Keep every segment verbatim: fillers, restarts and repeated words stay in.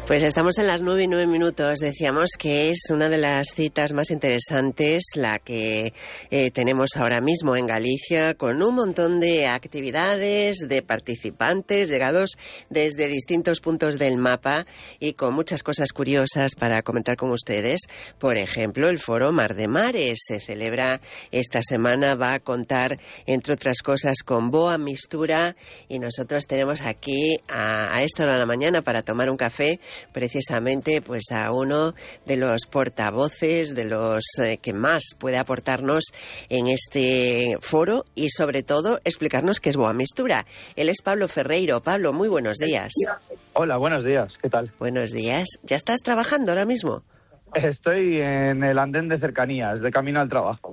Pues estamos en las nueve y nueve minutos. Decíamos que es una de las citas más interesantes la que eh, tenemos ahora mismo en Galicia, con un montón de actividades, de participantes llegados desde distintos puntos del mapa y con muchas cosas curiosas para comentar con ustedes. Por ejemplo, el Foro Mar de Mares se celebra esta semana, va a contar, entre otras cosas, con Boa Mistura, y nosotros tenemos aquí a, a esta hora de la mañana para tomar un café precisamente pues a uno de los portavoces, de los eh, que más puede aportarnos en este foro y sobre todo explicarnos qué es Boa Mistura. Él es Pablo Ferreiro. Pablo, muy buenos días. Hola, buenos días, ¿qué tal? Buenos días. ¿Ya estás trabajando ahora mismo? Estoy en el andén de cercanías, de camino al trabajo.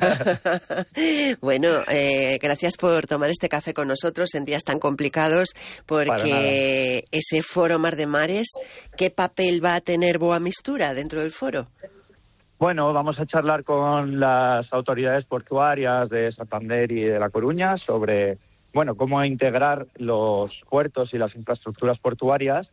Bueno, eh, gracias por tomar este café con nosotros en días tan complicados, porque ese Foro Mar de Mares, ¿qué papel va a tener Boa Mistura dentro del foro? Bueno, vamos a charlar con las autoridades portuarias de Santander y de La Coruña sobre, bueno, cómo integrar los puertos y las infraestructuras portuarias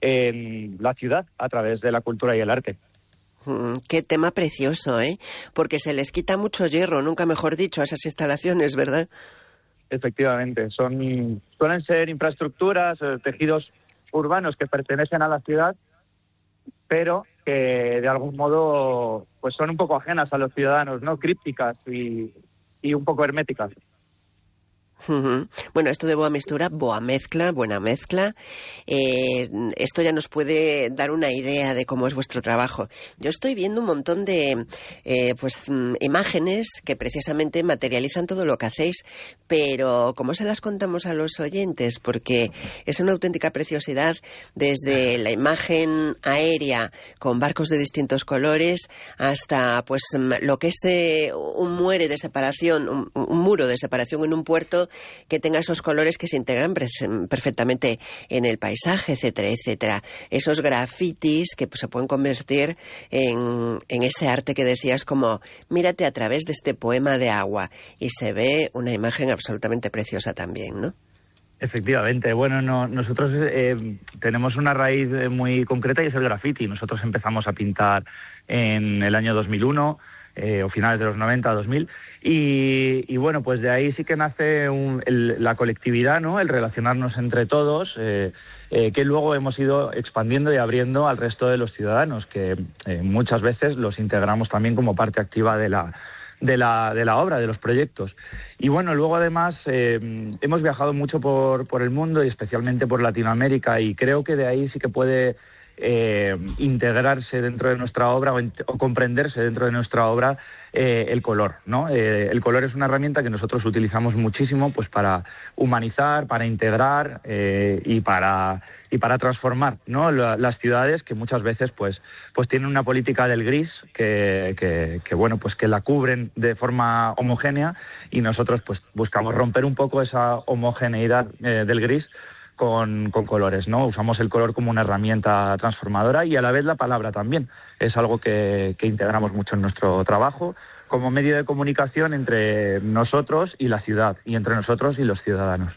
en la ciudad a través de la cultura y el arte. Qué tema precioso, ¿eh? Porque se les quita mucho hierro, nunca mejor dicho, a esas instalaciones, ¿verdad? Efectivamente, son suelen ser infraestructuras, eh, tejidos urbanos que pertenecen a la ciudad, pero que de algún modo pues son un poco ajenas a los ciudadanos, ¿no? Crípticas y, y un poco herméticas. Uh-huh. Bueno, esto de Boa Mistura, Boa Mezcla, buena mezcla, eh, esto ya nos puede dar una idea de cómo es vuestro trabajo. Yo estoy viendo un montón de eh, pues imágenes que precisamente materializan todo lo que hacéis, pero ¿cómo se las contamos a los oyentes? Porque es una auténtica preciosidad, desde la imagen aérea con barcos de distintos colores hasta pues lo que es eh, un muere de separación, un, un muro de separación en un puerto que tenga esos colores que se integran perfectamente en el paisaje, etcétera, etcétera. Esos grafitis que pues, se pueden convertir en, en ese arte que decías, como mírate a través de este poema de agua, y se ve una imagen absolutamente preciosa también, ¿no? Efectivamente. Bueno, no, nosotros eh, tenemos una raíz muy concreta y es el graffiti. Nosotros empezamos a pintar en el año dos mil uno, eh, o finales de los noventa, dos mil, y, y bueno, pues de ahí sí que nace un, el, la colectividad, ¿no? El relacionarnos entre todos, eh, eh, que luego hemos ido expandiendo y abriendo al resto de los ciudadanos, que eh, muchas veces los integramos también como parte activa de la de la de la obra, de los proyectos. Y bueno, luego además eh, hemos viajado mucho por, por el mundo y especialmente por Latinoamérica, y creo que de ahí sí que puede eh, integrarse dentro de nuestra obra o, o comprenderse dentro de nuestra obra eh, el color, ¿no? Eh, el color es una herramienta que nosotros utilizamos muchísimo pues para humanizar, para integrar eh, y para y para transformar, ¿no? Las ciudades que muchas veces pues pues tienen una política del gris que, que, que bueno pues que la cubren de forma homogénea, y nosotros pues buscamos romper un poco esa homogeneidad eh, del gris con, con colores, ¿no? Usamos el color como una herramienta transformadora, y a la vez la palabra también es algo que, que integramos mucho en nuestro trabajo como medio de comunicación entre nosotros y la ciudad, y entre nosotros y los ciudadanos.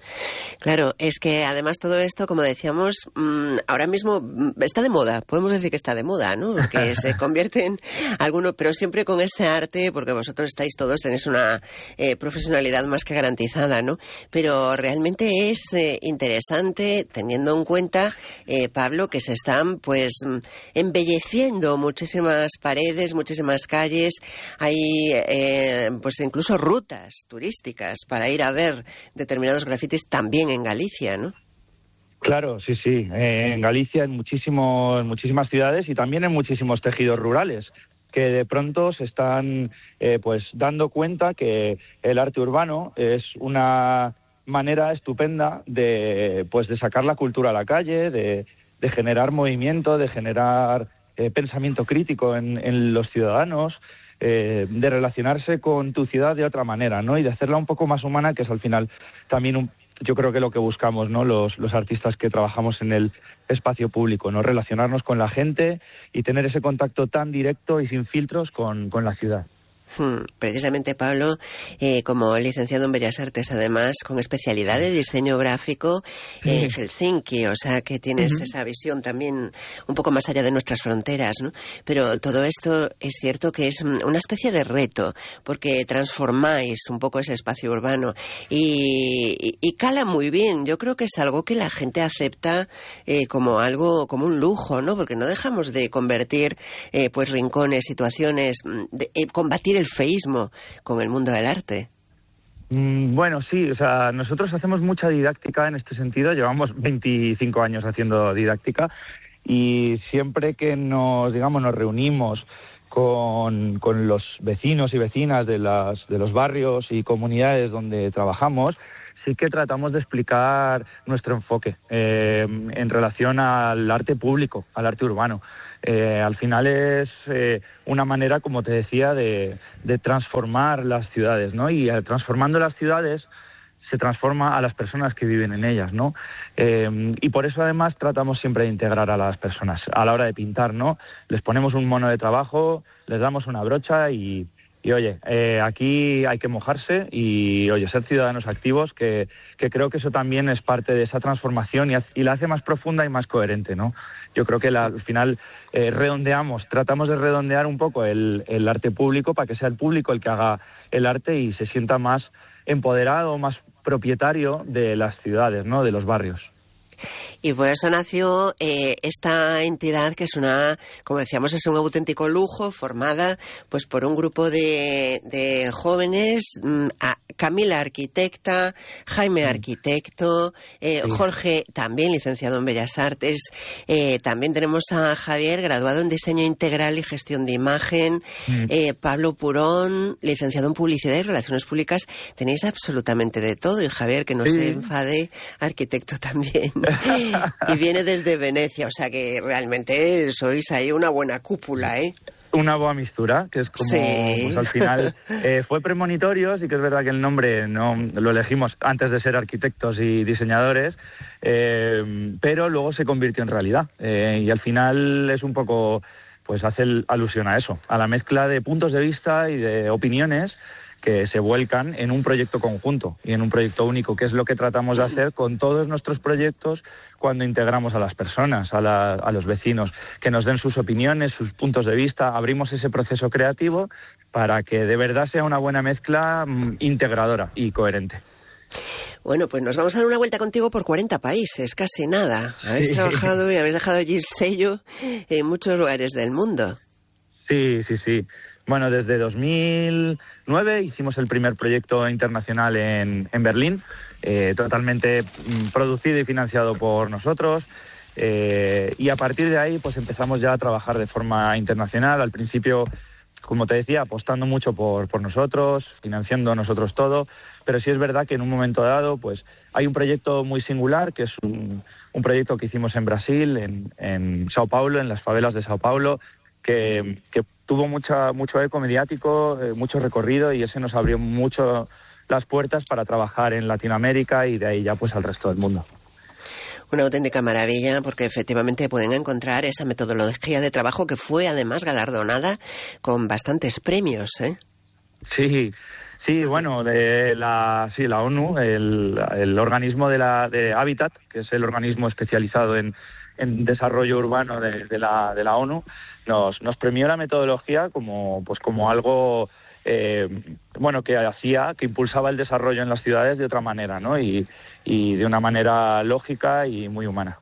Claro, es que además todo esto, como decíamos, mmm, ahora mismo está de moda, podemos decir que está de moda, ¿no? Porque se convierte en alguno, pero siempre con ese arte, porque vosotros estáis todos, tenéis una eh, profesionalidad más que garantizada, ¿no? Pero realmente es eh, interesante, teniendo en cuenta, eh, Pablo, que se están pues embelleciendo muchísimas paredes, muchísimas calles, hay eh, pues incluso rutas turísticas para ir a ver determinados grafitis también en Galicia, ¿no? Claro, sí, sí. Eh, en Galicia, en, muchísimos, en muchísimas ciudades y también en muchísimos tejidos rurales, que de pronto se están eh, pues dando cuenta que el arte urbano es una manera estupenda de pues de sacar la cultura a la calle, de, de generar movimiento, de generar eh, pensamiento crítico en, en los ciudadanos, eh, de relacionarse con tu ciudad de otra manera, ¿no? Y de hacerla un poco más humana, que es al final también un yo creo que lo que buscamos, ¿no? Los, los artistas que trabajamos en el espacio público, ¿no? Relacionarnos con la gente y tener ese contacto tan directo y sin filtros con, con la ciudad. Precisamente, Pablo, eh, como licenciado en Bellas Artes, además, con especialidad de diseño gráfico en Helsinki, o sea que tienes uh-huh. esa visión también un poco más allá de nuestras fronteras, ¿no? Pero todo esto es cierto que es una especie de reto, porque transformáis un poco ese espacio urbano y, y, y cala muy bien. Yo creo que es algo que la gente acepta eh, como algo, como un lujo, ¿no? Porque no dejamos de convertir eh, pues rincones, situaciones, de, eh, combatir el feísmo con el mundo del arte. Bueno, sí, o sea, nosotros hacemos mucha didáctica en este sentido, llevamos veinticinco años haciendo didáctica y siempre que nos, digamos, nos reunimos con, con los vecinos y vecinas de, las, de los barrios y comunidades donde trabajamos, sí que tratamos de explicar nuestro enfoque eh, en relación al arte público, al arte urbano. Eh, al final es eh, una manera, como te decía, de, de transformar las ciudades, ¿no? Y eh, transformando las ciudades se transforma a las personas que viven en ellas, ¿no? Eh, y por eso además tratamos siempre de integrar a las personas a la hora de pintar, ¿no? Les ponemos un mono de trabajo, les damos una brocha y... Y oye, eh, aquí hay que mojarse y oye, ser ciudadanos activos, que, que creo que eso también es parte de esa transformación y, y la hace más profunda y más coherente, ¿no? Yo creo que la, al final eh, redondeamos, tratamos de redondear un poco el, el arte público para que sea el público el que haga el arte y se sienta más empoderado, más propietario de las ciudades, ¿no? De los barrios. Y por eso nació eh, esta entidad que es una, como decíamos, es un auténtico lujo, formada pues por un grupo de, de jóvenes, mmm, a Camila arquitecta, Jaime arquitecto, eh, sí. Jorge también licenciado en Bellas Artes, eh, también tenemos a Javier graduado en diseño integral y gestión de imagen, mm. eh, Pablo Purón licenciado en publicidad y relaciones públicas. Tenéis absolutamente de todo, y Javier, que no sí. se enfade, arquitecto también. Y viene desde Venecia, o sea que realmente sois ahí una buena cúpula, ¿eh? Una boa mistura, que es como, sí. pues al final, eh, fue premonitorio, sí que es verdad que el nombre no lo elegimos antes de ser arquitectos y diseñadores, eh, pero luego se convirtió en realidad, eh, y al final es un poco, pues hace alusión a eso, a la mezcla de puntos de vista y de opiniones que se vuelcan en un proyecto conjunto y en un proyecto único, que es lo que tratamos de hacer con todos nuestros proyectos cuando integramos a las personas, a, la, a los vecinos, que nos den sus opiniones, sus puntos de vista, abrimos ese proceso creativo para que de verdad sea una buena mezcla mm, integradora y coherente. Bueno, pues nos vamos a dar una vuelta contigo por cuarenta países, casi nada. Habéis sí. trabajado y habéis dejado allí el sello en muchos lugares del mundo. Sí, sí, sí. Bueno, desde dos mil nueve hicimos el primer proyecto internacional en, en Berlín, eh, totalmente mm, producido y financiado por nosotros, eh, y a partir de ahí pues empezamos ya a trabajar de forma internacional. Al principio, como te decía, apostando mucho por, por nosotros, financiando nosotros todo, pero sí es verdad que en un momento dado pues hay un proyecto muy singular, que es un, un proyecto que hicimos en Brasil, en, en Sao Paulo, en las favelas de Sao Paulo, que, que tuvo mucha, mucho eco mediático, eh, mucho recorrido, y ese nos abrió mucho las puertas para trabajar en Latinoamérica y de ahí ya pues al resto del mundo. Una auténtica maravilla, porque efectivamente pueden encontrar esa metodología de trabajo que fue además galardonada con bastantes premios, ¿eh? Sí, sí, bueno, de la, sí, la ONU, el, el organismo de la de Habitat, que es el organismo especializado en en desarrollo urbano de, de la de la ONU, nos nos premió la metodología como pues como algo eh, bueno que hacía que impulsaba el desarrollo en las ciudades de otra manera, ¿no? Y y de una manera lógica y muy humana.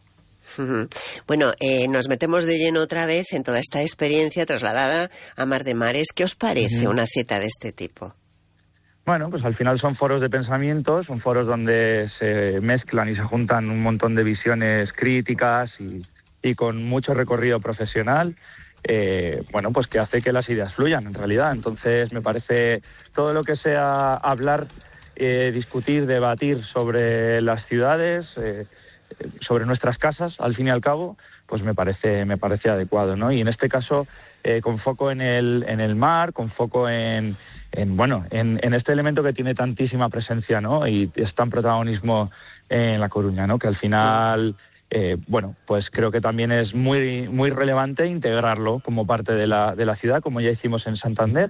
Bueno, eh, nos metemos de lleno otra vez en toda esta experiencia trasladada a Mar de Mares. ¿Qué os parece uh-huh. una cita de este tipo? Bueno, pues al final son foros de pensamiento, son foros donde se mezclan y se juntan un montón de visiones críticas y, y con mucho recorrido profesional, eh, bueno, pues que hace que las ideas fluyan en realidad. Entonces me parece todo lo que sea hablar, eh, discutir, debatir sobre las ciudades, eh, sobre nuestras casas, al fin y al cabo, pues me parece me parece adecuado, ¿no? Y en este caso, eh, con foco en el en el mar, con foco en en bueno en, en este elemento que tiene tantísima presencia, ¿no? Y es tan protagonismo en La Coruña, ¿no? Que al final eh, bueno, pues creo que también es muy muy relevante integrarlo como parte de la de la ciudad, como ya hicimos en Santander,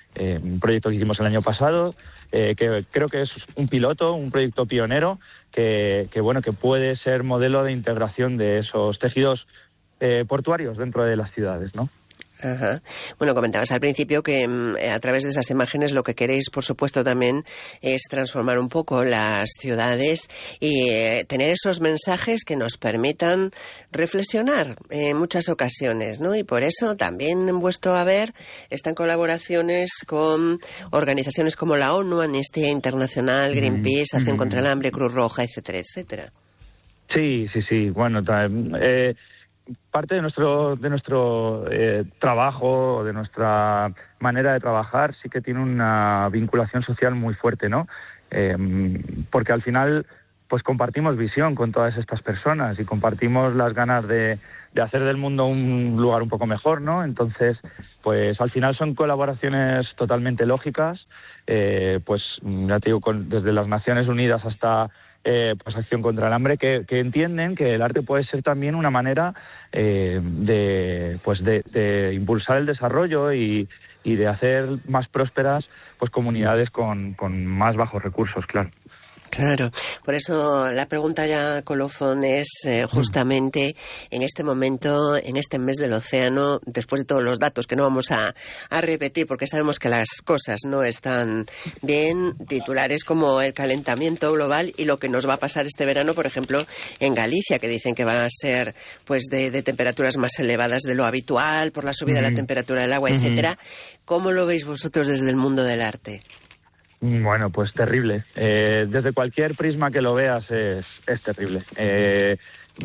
eh, un proyecto que hicimos el año pasado, eh, que creo que es un piloto, un proyecto pionero, que, que bueno, que puede ser modelo de integración de esos tejidos eh, portuarios dentro de las ciudades, ¿no? Ajá. Bueno, comentabas al principio que a través de esas imágenes lo que queréis, por supuesto, también es transformar un poco las ciudades y eh, tener esos mensajes que nos permitan reflexionar en muchas ocasiones, ¿no? Y por eso también en vuestro haber están colaboraciones con organizaciones como la ONU, Amnistía Internacional, Greenpeace, Acción mm-hmm. contra el Hambre, Cruz Roja, etcétera, etcétera. Sí, sí, sí. Bueno, eh, parte de nuestro de nuestro eh, trabajo, de nuestra manera de trabajar, sí que tiene una vinculación social muy fuerte, ¿no? Eh, porque al final, pues compartimos visión con todas estas personas y compartimos las ganas de, de hacer del mundo un lugar un poco mejor, ¿no? Entonces, pues al final son colaboraciones totalmente lógicas, eh, pues ya te digo, con, desde las Naciones Unidas hasta Eh, pues Acción contra el Hambre, que, que entienden que el arte puede ser también una manera eh, de pues de, de impulsar el desarrollo y, y de hacer más prósperas pues comunidades con, con más bajos recursos, claro. Claro, por eso la pregunta ya, colofón, es eh, justamente en este momento, en este mes del océano, después de todos los datos que no vamos a, a repetir porque sabemos que las cosas no están bien, titulares como el calentamiento global y lo que nos va a pasar este verano, por ejemplo, en Galicia, que dicen que van a ser pues de, de temperaturas más elevadas de lo habitual por la subida uh-huh. de la temperatura del agua, uh-huh. etcétera. ¿Cómo lo veis vosotros desde el mundo del arte? Bueno, pues terrible. Eh, desde cualquier prisma que lo veas es, es terrible. Eh,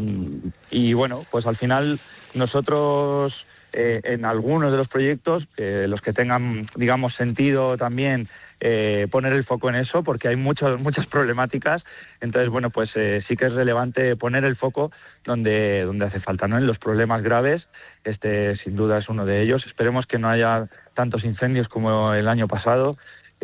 y bueno, pues al final nosotros eh, en algunos de los proyectos, eh, los que tengan, digamos, sentido también eh, poner el foco en eso, porque hay muchas muchas problemáticas. Entonces, bueno, pues eh, sí que es relevante poner el foco donde donde hace falta, ¿no? En los problemas graves. Este, sin duda, es uno de ellos. Esperemos que no haya tantos incendios como el año pasado.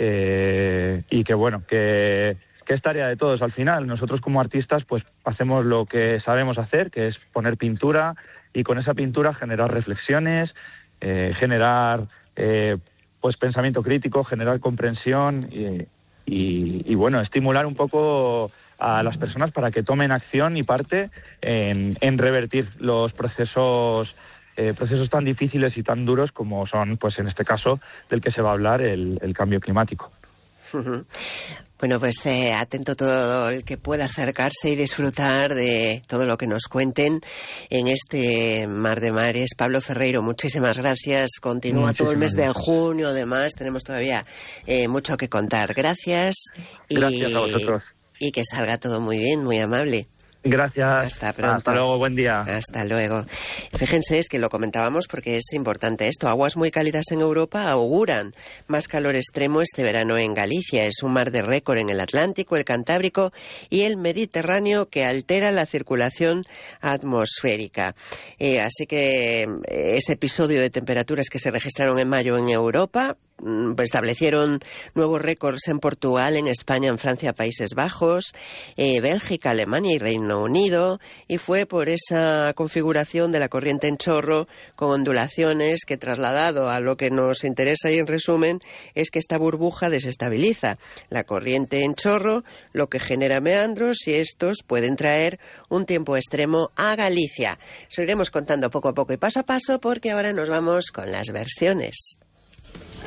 Eh, y que bueno, que, que es tarea de todos al final. Nosotros como artistas pues hacemos lo que sabemos hacer, que es poner pintura y con esa pintura generar reflexiones, eh, generar eh, pues pensamiento crítico, generar comprensión y, y, y bueno, estimular un poco a las personas para que tomen acción y parte en, en revertir los procesos Eh, procesos tan difíciles y tan duros como son, pues en este caso, del que se va a hablar, el, el cambio climático. Uh-huh. Bueno, pues eh, atento todo el que pueda acercarse y disfrutar de todo lo que nos cuenten en este Mar de Mares. Pablo Ferreiro, muchísimas gracias. Continúa muchísimas todo el mes gracias. de junio, además, tenemos todavía eh, mucho que contar. Gracias. Gracias y, a vosotros. Y que salga todo muy bien, muy amable. Gracias. Hasta pronto. Hasta luego, buen día. Hasta luego. Fíjense, es que lo comentábamos porque es importante esto. Aguas muy cálidas en Europa auguran más calor extremo este verano en Galicia. Es un mar de récord en el Atlántico, el Cantábrico y el Mediterráneo que altera la circulación atmosférica. Eh, así que eh, ese episodio de temperaturas que se registraron en mayo en Europa establecieron nuevos récords en Portugal, en España, en Francia, Países Bajos, eh, Bélgica, Alemania y Reino Unido, y fue por esa configuración de la corriente en chorro con ondulaciones que, trasladado a lo que nos interesa y en resumen, es que esta burbuja desestabiliza la corriente en chorro, lo que genera meandros y estos pueden traer un tiempo extremo a Galicia. Se lo iremos contando poco a poco y paso a paso porque ahora nos vamos con las versiones.